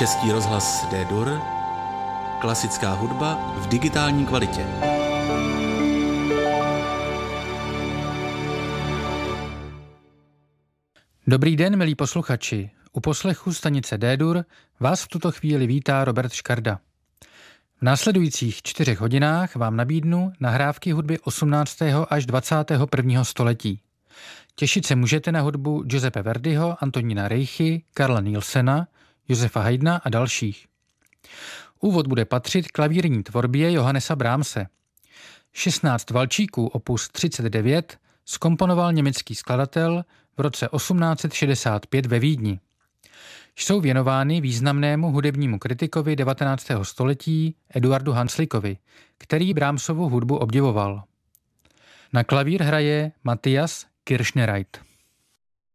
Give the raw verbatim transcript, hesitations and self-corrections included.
Český rozhlas D-Dur, klasická hudba v digitální kvalitě. Dobrý den, milí posluchači. U poslechu stanice D-Dur vás v tuto chvíli vítá Robert Škarda. V následujících čtyřech hodinách vám nabídnu nahrávky hudby osmnáctého až dvacátého prvního století. Těšit se můžete na hudbu Giuseppe Verdiho, Antonína Reichy, Karla Nielsena, Josefa Haydna a dalších. Úvod bude patřit klavírní tvorbě Johannesa Brahmse. šestnáct valčíků opus třicet devět zkomponoval německý skladatel v roce osmnáct set šedesát pět ve Vídni. Jsou věnovány významnému hudebnímu kritikovi devatenáctého století Eduardu Hanslikovi, který Brahmsovu hudbu obdivoval. Na klavír hraje Matthias Kirschnereit.